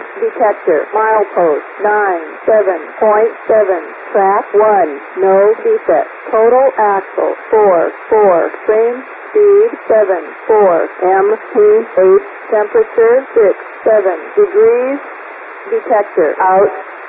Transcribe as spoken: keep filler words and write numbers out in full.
detector. Milepost nine seven point seven. Track one. No defect. Total axle four four. Frame speed seven four. M P H temperature six seven degrees. Detector out.